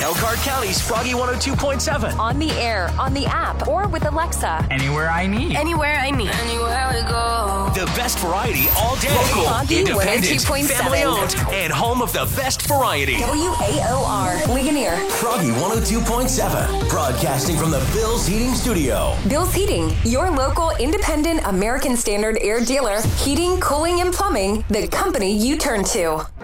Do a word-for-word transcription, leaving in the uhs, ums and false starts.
Elkhart County's Froggy one oh two point seven. On the air, on the app, or with Alexa. Anywhere I need. Anywhere I need. Anywhere we go. The best variety all day. Local, Froggy independent, one oh two point seven. family owned, and home of the best variety. W A O R, Ligonier. Froggy one oh two point seven, broadcasting from the Bill's Heating Studio. Bill's Heating, your local independent American Standard air dealer. Heating, cooling, and plumbing, the company you turn to.